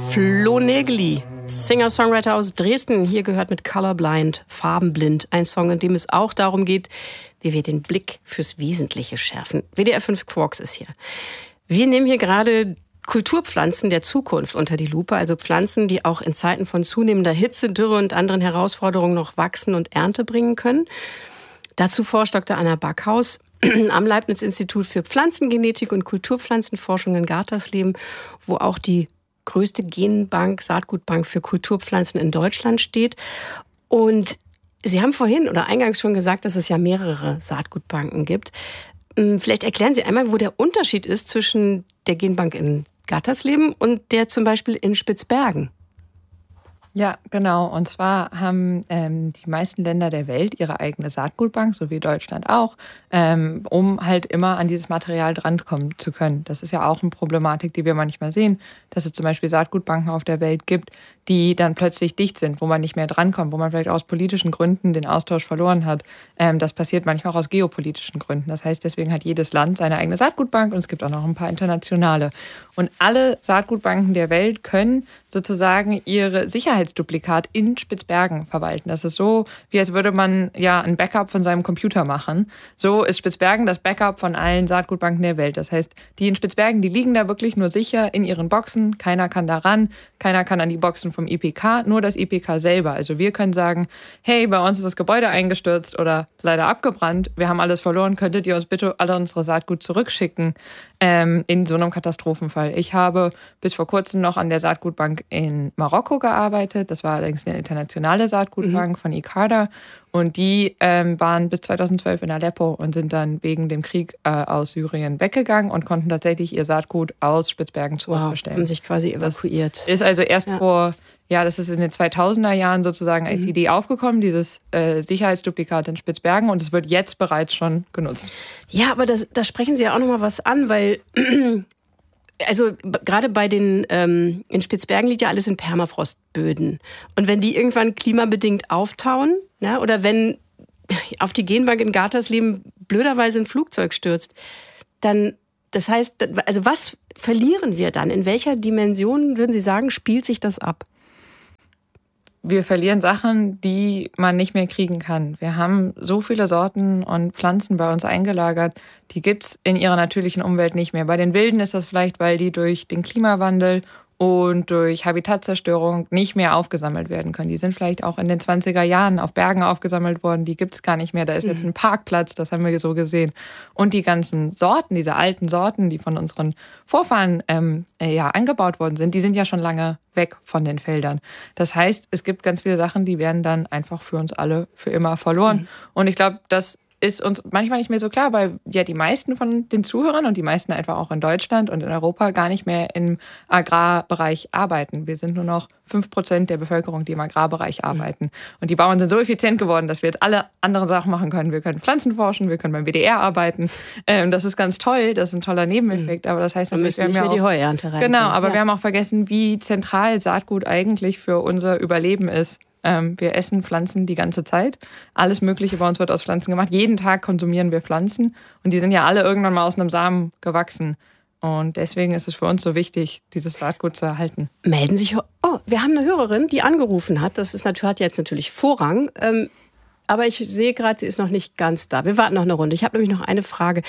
Flo Nägeli, Singer-Songwriter aus Dresden, hier gehört mit Colorblind, Farbenblind, ein Song, in dem es auch darum geht, wie wir den Blick fürs Wesentliche schärfen. WDR 5 Quarks ist hier. Wir nehmen hier gerade Kulturpflanzen der Zukunft unter die Lupe, also Pflanzen, die auch in Zeiten von zunehmender Hitze, Dürre und anderen Herausforderungen noch wachsen und Ernte bringen können. Dazu forscht Dr. Anna Backhaus am Leibniz-Institut für Pflanzengenetik und Kulturpflanzenforschung in Gartersleben, wo auch die größte Genbank, Saatgutbank für Kulturpflanzen in Deutschland steht. Und Sie haben vorhin oder eingangs schon gesagt, dass es ja mehrere Saatgutbanken gibt. Vielleicht erklären Sie einmal, wo der Unterschied ist zwischen der Genbank in Gartersleben und der zum Beispiel in Spitzbergen. Ja, genau. Und zwar haben die meisten Länder der Welt ihre eigene Saatgutbank, so wie Deutschland auch, um halt immer an dieses Material drankommen zu können. Das ist ja auch eine Problematik, die wir manchmal sehen, dass es zum Beispiel Saatgutbanken auf der Welt gibt, die dann plötzlich dicht sind, wo man nicht mehr drankommt, wo man vielleicht aus politischen Gründen den Austausch verloren hat. Das passiert manchmal auch aus geopolitischen Gründen. Das heißt, deswegen hat jedes Land seine eigene Saatgutbank und es gibt auch noch ein paar internationale. Und alle Saatgutbanken der Welt können sozusagen ihre Sicherheitsduplikat in Spitzbergen verwalten. Das ist so, wie als würde man ja ein Backup von seinem Computer machen. So ist Spitzbergen das Backup von allen Saatgutbanken der Welt. Das heißt, die in Spitzbergen, die liegen da wirklich nur sicher in ihren Boxen. Keiner kann da ran, keiner kann an die Boxen vom IPK, nur das IPK selber. Also wir können sagen, hey, bei uns ist das Gebäude eingestürzt oder leider abgebrannt. Wir haben alles verloren. Könntet ihr uns bitte alle unsere Saatgut zurückschicken in so einem Katastrophenfall? Ich habe bis vor kurzem noch an der Saatgutbank in Marokko gearbeitet. Das war allerdings eine internationale Saatgutbank von ICARDA. Und die waren bis 2012 in Aleppo und sind dann wegen dem Krieg aus Syrien weggegangen und konnten tatsächlich ihr Saatgut aus Spitzbergen zurückbestellen. Wow, haben sich quasi evakuiert. Das ist also erst das ist in den 2000er Jahren sozusagen als Idee aufgekommen, dieses Sicherheitsduplikat in Spitzbergen, und es wird jetzt bereits schon genutzt. Ja, aber da sprechen Sie ja auch noch mal was an, weil also gerade bei den in Spitzbergen liegt ja alles in Permafrostböden. Und wenn die irgendwann klimabedingt auftauen, ne, oder wenn auf die Genbank in Gartersleben blöderweise ein Flugzeug stürzt, dann, das heißt, also was verlieren wir dann? In welcher Dimension, würden Sie sagen, spielt sich das ab? Wir verlieren Sachen, die man nicht mehr kriegen kann. Wir haben so viele Sorten und Pflanzen bei uns eingelagert, die gibt's in ihrer natürlichen Umwelt nicht mehr. Bei den Wilden ist das vielleicht, weil die durch den Klimawandel und durch Habitatzerstörung nicht mehr aufgesammelt werden können. Die sind vielleicht auch in den 20er Jahren auf Bergen aufgesammelt worden, die gibt's gar nicht mehr. Da ist jetzt ein Parkplatz, das haben wir so gesehen. Und die ganzen Sorten, diese alten Sorten, die von unseren Vorfahren angebaut worden sind, die sind ja schon lange weg von den Feldern. Das heißt, es gibt ganz viele Sachen, die werden dann einfach für uns alle für immer verloren. Und ich glaube, das ist uns manchmal nicht mehr so klar, weil ja die meisten von den Zuhörern und die meisten einfach auch in Deutschland und in Europa gar nicht mehr im Agrarbereich arbeiten. Wir sind nur noch 5% der Bevölkerung, die im Agrarbereich arbeiten. Und die Bauern sind so effizient geworden, dass wir jetzt alle anderen Sachen machen können. Wir können Pflanzen forschen, wir können beim WDR arbeiten. Das ist ganz toll, das ist ein toller Nebeneffekt. Aber das heißt, wir müssen nicht mehr die Heuernte rein. Genau, aber wir haben auch vergessen, wie zentral Saatgut eigentlich für unser Überleben ist. Wir essen Pflanzen die ganze Zeit. Alles Mögliche bei uns wird aus Pflanzen gemacht. Jeden Tag konsumieren wir Pflanzen. Und die sind ja alle irgendwann mal aus einem Samen gewachsen. Und deswegen ist es für uns so wichtig, dieses Saatgut zu erhalten. Melden sich. Oh, wir haben eine Hörerin, die angerufen hat. Das hat jetzt natürlich Vorrang. Aber ich sehe gerade, sie ist noch nicht ganz da. Wir warten noch eine Runde. Ich habe nämlich noch eine Frage.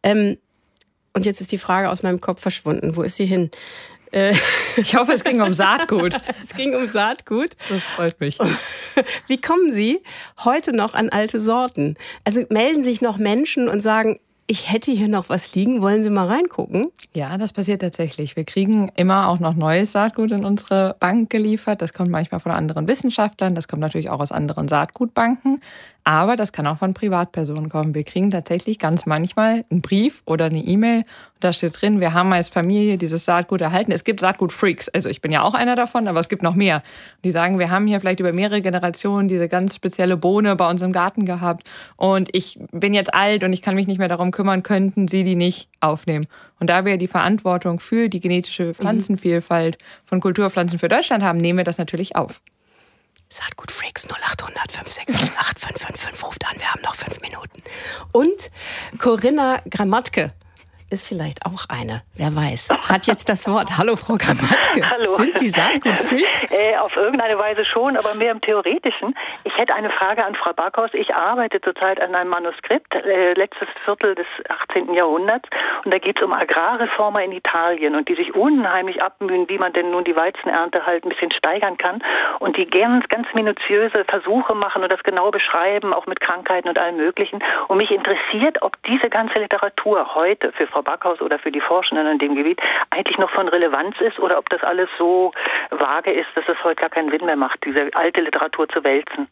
Und jetzt ist die Frage aus meinem Kopf verschwunden. Wo ist sie hin? Ich hoffe, es ging um Saatgut. Es ging um Saatgut. Das freut mich. Wie kommen Sie heute noch an alte Sorten? Also melden sich noch Menschen und sagen, ich hätte hier noch was liegen, wollen Sie mal reingucken? Ja, das passiert tatsächlich. Wir kriegen immer auch noch neues Saatgut in unsere Bank geliefert. Das kommt manchmal von anderen Wissenschaftlern, das kommt natürlich auch aus anderen Saatgutbanken. Aber das kann auch von Privatpersonen kommen. Wir kriegen tatsächlich ganz manchmal einen Brief oder eine E-Mail. Da steht drin, wir haben als Familie dieses Saatgut erhalten. Es gibt Saatgutfreaks. Also ich bin ja auch einer davon, aber es gibt noch mehr. Die sagen, wir haben hier vielleicht über mehrere Generationen diese ganz spezielle Bohne bei uns im Garten gehabt. Und ich bin jetzt alt und ich kann mich nicht mehr darum kümmern, könnten Sie die nicht aufnehmen. Und da wir die Verantwortung für die genetische Pflanzenvielfalt von Kulturpflanzen für Deutschland haben, nehmen wir das natürlich auf. Saatgutfreaks 0800 567 8555 ruft an, wir haben noch 5 Minuten. Und Corinna Gramatke ist vielleicht auch eine. Wer weiß. Hat jetzt das Wort. Hallo, Frau Gramatke. Hallo. Sind Sie Saatgutfreak? Auf irgendeine Weise schon, aber mehr im Theoretischen. Ich hätte eine Frage an Frau Backhaus. Ich arbeite zurzeit an einem Manuskript, letztes Viertel des 18. Jahrhunderts. Und da geht es um Agrarreformer in Italien und die sich unheimlich abmühen, wie man denn nun die Weizenernte halt ein bisschen steigern kann. Und die ganz minutiöse Versuche machen und das genau beschreiben, auch mit Krankheiten und allem Möglichen. Und mich interessiert, ob diese ganze Literatur heute für Frau Backhaus oder für die Forschenden in dem Gebiet eigentlich noch von Relevanz ist oder ob das alles so vage ist, dass es heute gar keinen Sinn mehr macht, diese alte Literatur zu wälzen.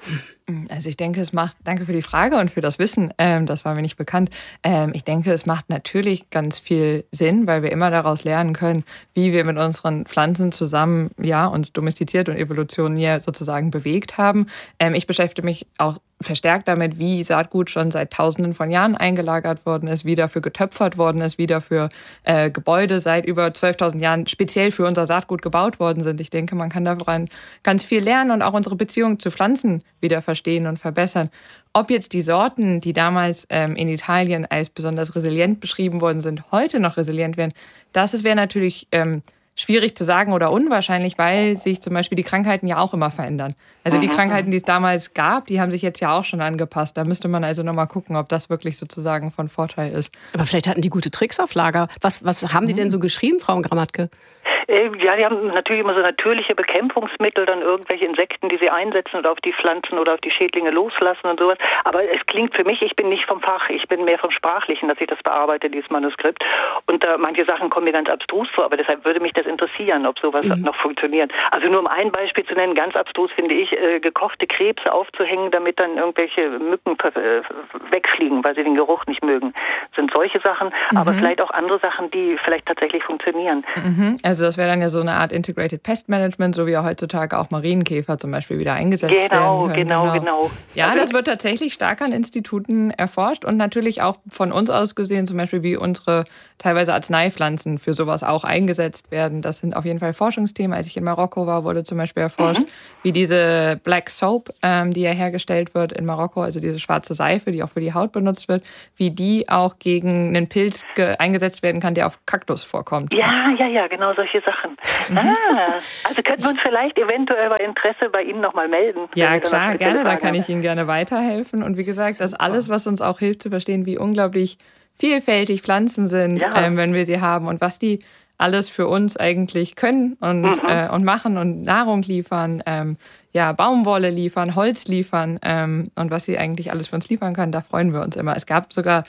Also ich denke, danke für die Frage und für das Wissen, das war mir nicht bekannt. Ich denke, es macht natürlich ganz viel Sinn, weil wir immer daraus lernen können, wie wir mit unseren Pflanzen zusammen uns domestiziert und evolutioniert sozusagen bewegt haben. Ich beschäftige mich auch verstärkt damit, wie Saatgut schon seit Tausenden von Jahren eingelagert worden ist, wie dafür getöpfert worden ist, wie dafür Gebäude seit über 12.000 Jahren speziell für unser Saatgut gebaut worden sind. Ich denke, man kann daran ganz viel lernen und auch unsere Beziehung zu Pflanzen wieder verstehen und verbessern. Ob jetzt die Sorten, die damals in Italien als besonders resilient beschrieben worden sind, heute noch resilient wären, wäre natürlich schwierig zu sagen oder unwahrscheinlich, weil sich zum Beispiel die Krankheiten ja auch immer verändern. Also die Krankheiten, die es damals gab, die haben sich jetzt ja auch schon angepasst. Da müsste man also nochmal gucken, ob das wirklich sozusagen von Vorteil ist. Aber vielleicht hatten die gute Tricks auf Lager. Was haben die denn so geschrieben, Frau Gramatke? Ja, die haben natürlich immer so natürliche Bekämpfungsmittel, dann irgendwelche Insekten, die sie einsetzen oder auf die Pflanzen oder auf die Schädlinge loslassen und sowas. Aber es klingt für mich, ich bin nicht vom Fach, ich bin mehr vom Sprachlichen, dass ich das bearbeite, dieses Manuskript. Und manche Sachen kommen mir ganz abstrus vor, aber deshalb würde mich das interessieren, ob sowas noch funktioniert. Also nur um ein Beispiel zu nennen, ganz abstrus finde ich, gekochte Krebse aufzuhängen, damit dann irgendwelche Mücken wegfliegen, weil sie den Geruch nicht mögen. Das sind solche Sachen, aber vielleicht auch andere Sachen, die vielleicht tatsächlich funktionieren. Also das wäre dann ja so eine Art Integrated Pest Management, so wie ja heutzutage auch Marienkäfer zum Beispiel wieder eingesetzt werden können. Genau. Ja, das wird tatsächlich stark an Instituten erforscht und natürlich auch von uns aus gesehen, zum Beispiel wie unsere teilweise Arzneipflanzen für sowas auch eingesetzt werden. Das sind auf jeden Fall Forschungsthemen. Als ich in Marokko war, wurde zum Beispiel erforscht, wie diese Black Soap, die ja hergestellt wird in Marokko, also diese schwarze Seife, die auch für die Haut benutzt wird, wie die auch gegen einen Pilz eingesetzt werden kann, der auf Kaktus vorkommt. Ja, genau solche Sachen. Also könnten wir uns vielleicht eventuell bei Interesse bei Ihnen nochmal melden. Ja, klar, gerne, da kann ich Ihnen gerne weiterhelfen. Und wie gesagt, das alles, was uns auch hilft zu verstehen, wie unglaublich vielfältig Pflanzen sind, wenn wir sie haben und was die alles für uns eigentlich können und machen und Nahrung liefern, Baumwolle liefern, Holz liefern und was sie eigentlich alles für uns liefern können, da freuen wir uns immer. Es gab sogar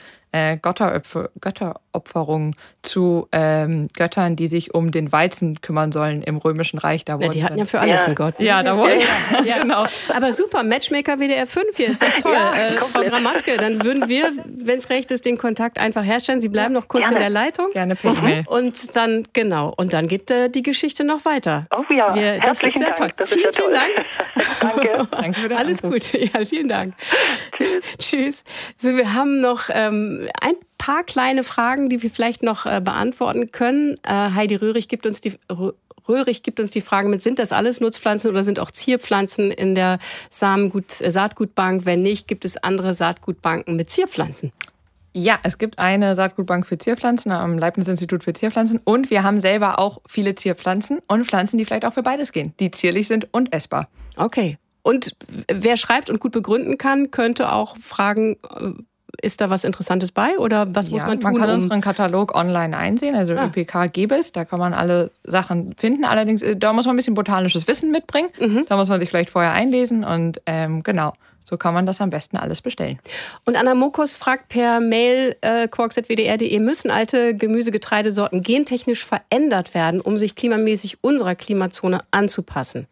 Götteropferungen zu Göttern, die sich um den Weizen kümmern sollen im Römischen Reich. Da die hatten ja für alles einen Gott. Ja, da wurde genau. Aber super, Matchmaker WDR 5 hier, ist doch toll. Frau Gramatke, dann würden wir, wenn es recht ist, den Kontakt einfach herstellen. Sie bleiben noch kurz in der Leitung. Gerne per E-Mail. Und dann, und dann geht die Geschichte noch weiter. Oh ja, das ist sehr toll. Vielen Dank. Danke. Danke für den Alles Anruf. Gute. Ja, vielen Dank. Tschüss. So, wir haben noch ein paar kleine Fragen, die wir vielleicht noch beantworten können. Heidi Röhrig gibt uns die Frage mit, sind das alles Nutzpflanzen oder sind auch Zierpflanzen in der Saatgutbank? Wenn nicht, gibt es andere Saatgutbanken mit Zierpflanzen? Ja, es gibt eine Saatgutbank für Zierpflanzen am Leibniz-Institut für Zierpflanzen und wir haben selber auch viele Zierpflanzen und Pflanzen, die vielleicht auch für beides gehen, die zierlich sind und essbar. Okay. Und wer schreibt und gut begründen kann, könnte auch fragen, ist da was Interessantes bei oder was muss man tun? Man kann unseren Katalog online einsehen, also ÖPK Gebis, da kann man alle Sachen finden. Allerdings, da muss man ein bisschen botanisches Wissen mitbringen. Da muss man sich vielleicht vorher einlesen und genau. So kann man das am besten alles bestellen. Und Anna Mokos fragt per Mail quarks@wdr.de, müssen alte Gemüse-Getreidesorten gentechnisch verändert werden, um sich klimamäßig unserer Klimazone anzupassen?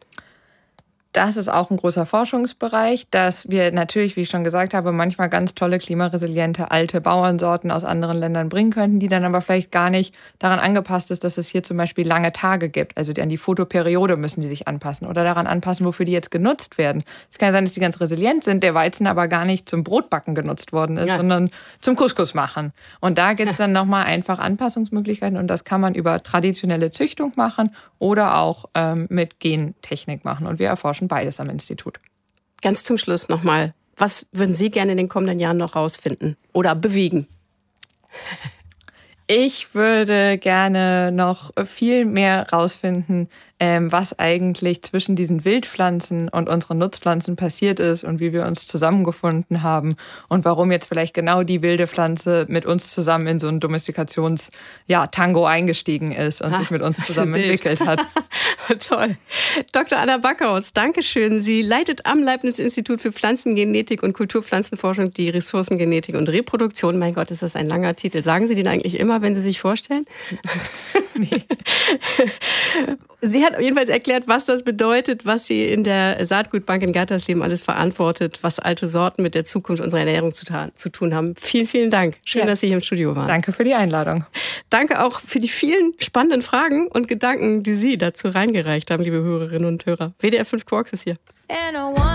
Das ist auch ein großer Forschungsbereich, dass wir natürlich, wie ich schon gesagt habe, manchmal ganz tolle klimaresiliente alte Bauernsorten aus anderen Ländern bringen könnten, die dann aber vielleicht gar nicht daran angepasst ist, dass es hier zum Beispiel lange Tage gibt. Also an die Fotoperiode müssen die sich anpassen oder daran anpassen, wofür die jetzt genutzt werden. Es kann ja sein, dass die ganz resilient sind, der Weizen aber gar nicht zum Brotbacken genutzt worden ist, sondern zum Couscous machen. Und da gibt es dann nochmal einfach Anpassungsmöglichkeiten und das kann man über traditionelle Züchtung machen oder auch mit Gentechnik machen. Und wir erforschen beides am Institut. Ganz zum Schluss nochmal. Was würden Sie gerne in den kommenden Jahren noch rausfinden oder bewegen? Ich würde gerne noch viel mehr rausfinden, was eigentlich zwischen diesen Wildpflanzen und unseren Nutzpflanzen passiert ist und wie wir uns zusammengefunden haben und warum jetzt vielleicht genau die wilde Pflanze mit uns zusammen in so ein Domestikations-Tango eingestiegen ist und sich mit uns zusammen entwickelt hat. Toll. Dr. Anna Backhaus, Dankeschön. Sie leitet am Leibniz-Institut für Pflanzengenetik und Kulturpflanzenforschung die Ressourcengenetik und Reproduktion. Mein Gott, ist das ein langer Titel. Sagen Sie den eigentlich immer, wenn Sie sich vorstellen? Nee. Sie hat jedenfalls erklärt, was das bedeutet, was sie in der Saatgutbank in Gattersleben alles verantwortet, was alte Sorten mit der Zukunft unserer Ernährung zu tun haben. Vielen, vielen Dank. Schön, dass Sie hier im Studio waren. Danke für die Einladung. Danke auch für die vielen spannenden Fragen und Gedanken, die Sie dazu reingereicht haben, liebe Hörerinnen und Hörer. WDR 5 Quarks ist hier.